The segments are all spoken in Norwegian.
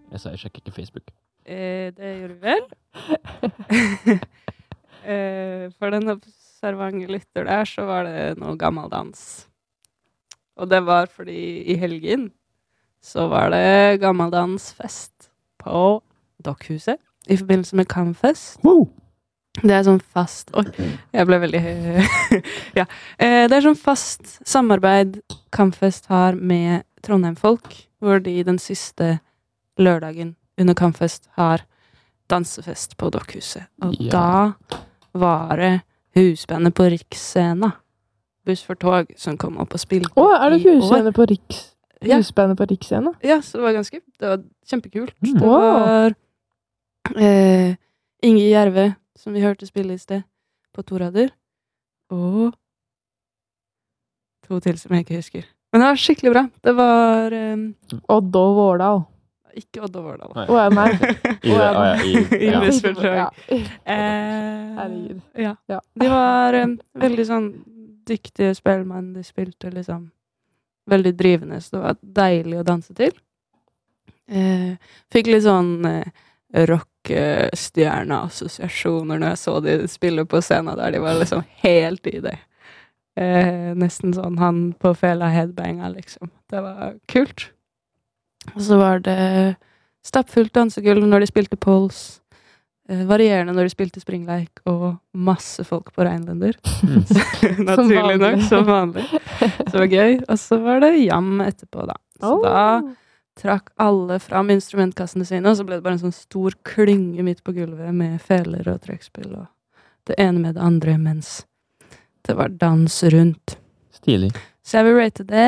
Jeg sa jeg sjekker ikke Facebook. Det gjorde vi vel. For den observante lytter der, så var det noe gammeldans. Og det var fordi i helgen så var det gammeldansfest på Dokkhuset i forbindelse med Camfest. Wow! Det er sånn fast... Oi, jeg ble veldig... ja. Det er sånn fast samarbeid Camfest har med Trondheim-folk, hvor de den siste lørdagen under Camfest har dansefest på Dokkhuset. Og da var det husbandet på Riksscena, Buss for tog, som kom opp og spilte er det husbandet på Husbandet på Riksscena? Ja, så det var kjempekult. Det var Inge Jerve, som vi hørte spille i sted, på Torader. Og 2 til som jeg ikke husker. Men det var skikkelig bra. Det var Odd og Vårdal. ikke Odd og Vårdal. Nei. I Buss for tog. Herregud. Ja. De var veldig sånn dyktige spillmenn. De spilte liksom veldig drivende, så det var deilig å danse til. Fikk litt sånn rockestjerne-assosiasjoner når jeg så de spille på scenen, der de var liksom helt i det. Nesten sånn han på fela headbanga, liksom. Det var kult. Og så var det stappfullt dansegulv når de spilte Pulse. Varierende når de spilte springleik, og masse folk på Reinlender. Naturlig nok, som vanlig. Så det var gøy. Og så var det jam etterpå, da. Så da trakk alle fram instrumentkassene sine, og så ble det bare en sånn stor klynge midt på gulvet med feler og trekkspill, og det ene med det andre, mens det var dans rundt. Stilig. Så jeg vil rate det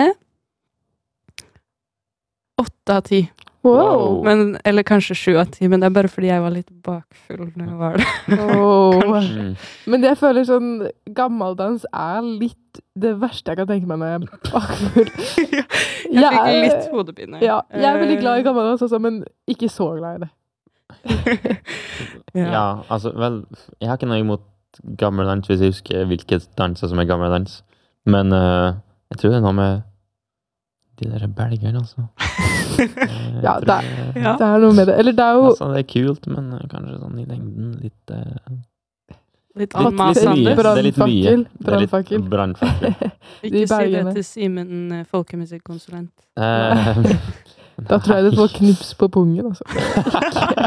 8 av 10. Wow. Eller kanskje 7 av 10, men det er bare fordi jeg var litt bakfull når jeg var det. Men jeg føler sånn, gammeldans er litt det verste jeg kan tenke meg når jeg er bakfull. Jeg fikk litt hodepine. Ja, jeg er veldig glad i gammeldans også, men ikke så glad i det. Ja, altså, vel, jeg har ikke noe imot gammeldans hvis jeg husker hvilket danser som er gammeldans. Men jeg tror det er noe med de der belgerne, altså. Ja, det er noe med det. Eller det er jo... Altså, det er kult, men kanskje sånn i lengden litt... Litt mye. Det er litt mye. Brannfakkel. Brannfakkel. Ikke si det til Simen, folkemusikkonsulent. Da tror jeg du får knips på pungen, altså.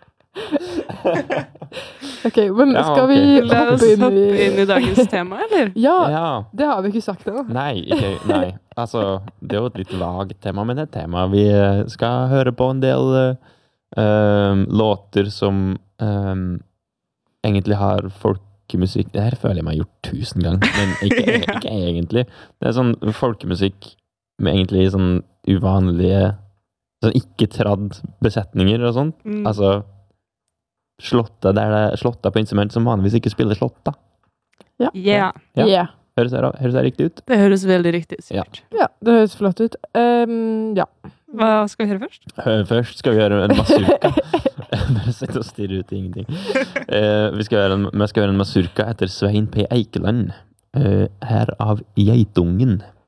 Ok, men skal vi hoppe inn i dagens tema, eller? Ja, det har vi ikke sagt ennå. Nei. Altså, det er jo et litt vagt tema, men det er et tema. Vi skal høre på en del låter som egentlig har folkemusikk. Det her føler jeg meg har gjort 1000 ganger, men ikke egentlig. Det er sånn folkemusikk med egentlig sånn uvanlige, sånn ikke-tradd besetninger og sånt. Altså, slåtta på instrument som vanligvis ikke spiller slåtta. Ja. Høres det riktig ut? Det høres veldig riktig ut, sikkert. Ja, det høres flott ut. Ja. Hva skal vi høre først? Først skal vi høre en mazurka. Bare sett og stirre ut i ingenting. Vi skal høre en mazurka etter Svein P. Eikeland. Her av Geitungen.